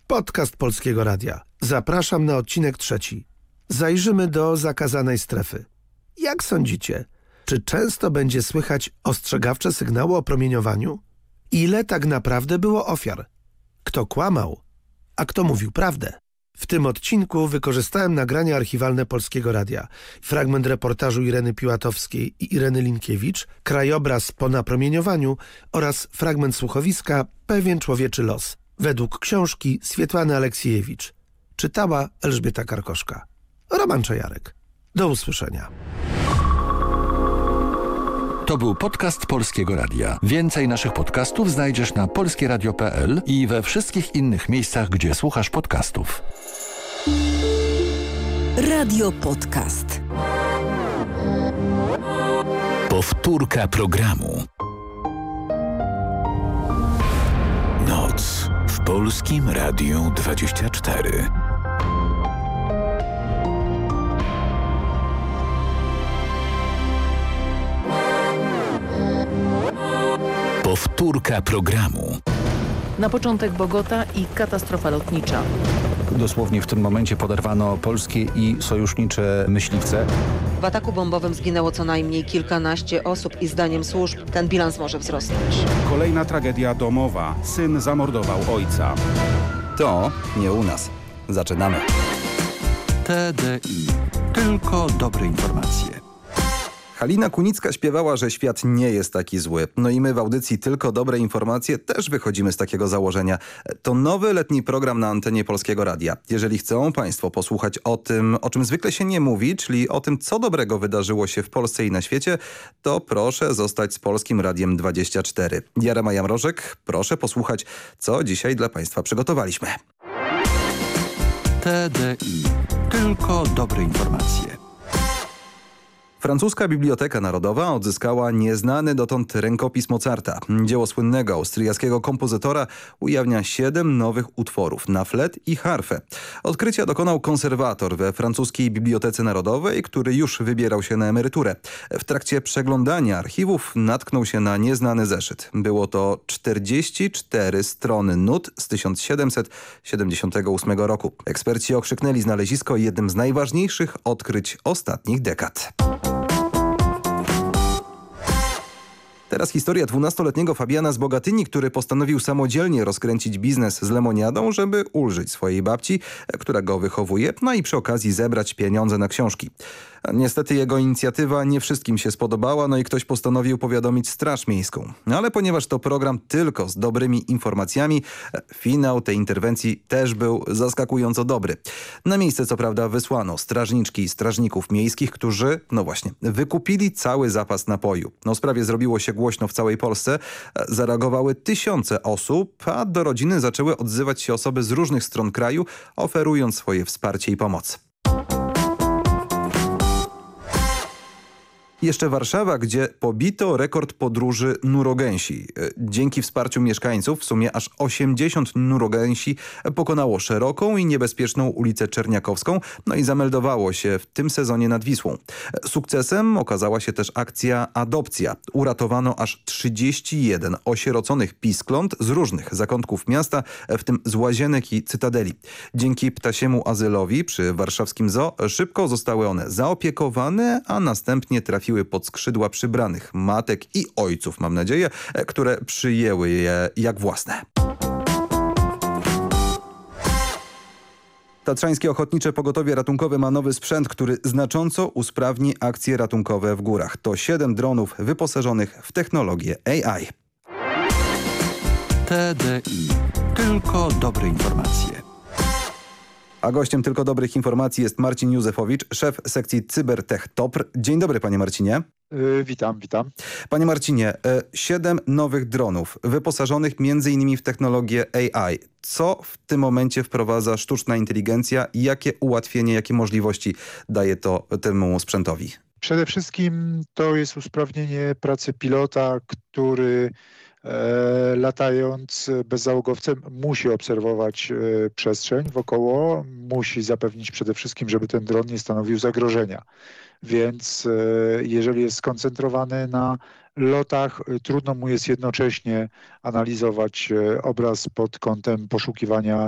Podcast Polskiego Radia. Zapraszam na odcinek 3. Zajrzymy do zakazanej strefy. Jak sądzicie, czy często będzie słychać ostrzegawcze sygnały o promieniowaniu? Ile tak naprawdę było ofiar? Kto kłamał, a kto mówił prawdę? W tym odcinku wykorzystałem nagrania archiwalne Polskiego Radia, fragment reportażu Ireny Piłatowskiej i Ireny Linkiewicz, krajobraz po napromieniowaniu oraz fragment słuchowiska Pewien człowieczy los, według książki Swietłany Aleksiejewicz. Czytała Elżbieta Karkoszka. Roman Czajarek. Do usłyszenia. To był podcast Polskiego Radia. Więcej naszych podcastów znajdziesz na polskieradio.pl i we wszystkich innych miejscach, gdzie słuchasz podcastów. Radio Podcast. Powtórka programu. Noc w Polskim Radiu 24. Powtórka programu. Na początek Bogota i katastrofa lotnicza. Dosłownie w tym momencie poderwano polskie i sojusznicze myśliwce. W ataku bombowym zginęło co najmniej kilkanaście osób i zdaniem służb ten bilans może wzrosnąć. Kolejna tragedia domowa. Syn zamordował ojca. To nie u nas. Zaczynamy. TDI. Tylko dobre informacje. Halina Kunicka śpiewała, że świat nie jest taki zły. No i my w audycji Tylko dobre informacje też wychodzimy z takiego założenia. To nowy letni program na antenie Polskiego Radia. Jeżeli chcą Państwo posłuchać o tym, o czym zwykle się nie mówi, czyli o tym, co dobrego wydarzyło się w Polsce i na świecie, to proszę zostać z Polskim Radiem 24. Ja Rema Mrożek, proszę posłuchać, co dzisiaj dla Państwa przygotowaliśmy. TDI. Tylko dobre informacje. Francuska Biblioteka Narodowa odzyskała nieznany dotąd rękopis Mozarta. Dzieło słynnego austriackiego kompozytora ujawnia 7 nowych utworów na flet i harfę. Odkrycia dokonał konserwator we francuskiej Bibliotece Narodowej, który już wybierał się na emeryturę. W trakcie przeglądania archiwów natknął się na nieznany zeszyt. Było to 44 strony nut z 1778 roku. Eksperci okrzyknęli znalezisko jednym z najważniejszych odkryć ostatnich dekad. Teraz historia 12-letniego Fabiana z Bogatyni, który postanowił samodzielnie rozkręcić biznes z lemoniadą, żeby ulżyć swojej babci, która go wychowuje, no i przy okazji zebrać pieniądze na książki. Niestety jego inicjatywa nie wszystkim się spodobała, no i ktoś postanowił powiadomić Straż Miejską. Ale ponieważ to program tylko z dobrymi informacjami, finał tej interwencji też był zaskakująco dobry. Na miejsce co prawda wysłano strażniczki i strażników miejskich, którzy, no właśnie, wykupili cały zapas napoju. O sprawie zrobiło się głośno w całej Polsce. Zareagowały tysiące osób, a do rodziny zaczęły odzywać się osoby z różnych stron kraju, oferując swoje wsparcie i pomoc. Jeszcze Warszawa, gdzie pobito rekord podróży nurogęsi. Dzięki wsparciu mieszkańców w sumie aż 80 nurogęsi pokonało szeroką i niebezpieczną ulicę Czerniakowską, no i zameldowało się w tym sezonie nad Wisłą. Sukcesem okazała się też akcja Adopcja. Uratowano aż 31 osieroconych piskląt z różnych zakątków miasta, w tym z Łazienek i Cytadeli. Dzięki ptasiemu azylowi przy warszawskim zoo szybko zostały one zaopiekowane, a następnie trafiły pod skrzydła przybranych matek i ojców, mam nadzieję, które przyjęły je jak własne. Tatrzańskie Ochotnicze Pogotowie Ratunkowe ma nowy sprzęt, który znacząco usprawni akcje ratunkowe w górach. To 7 dronów wyposażonych w technologię AI. TDI. Tylko dobre informacje. A gościem Tylko dobrych informacji jest Marcin Józefowicz, szef sekcji CyberTech TOPR. Dzień dobry, panie Marcinie. Witam. Panie Marcinie, 7 nowych dronów wyposażonych m.in. w technologię AI. Co w tym momencie wprowadza sztuczna inteligencja i jakie ułatwienie, jakie możliwości daje to temu sprzętowi? Przede wszystkim to jest usprawnienie pracy pilota, który latając bezzałogowcem musi obserwować przestrzeń wokoło, musi zapewnić przede wszystkim, żeby ten dron nie stanowił zagrożenia. Więc jeżeli jest skoncentrowany na lotach, trudno mu jest jednocześnie analizować obraz pod kątem poszukiwania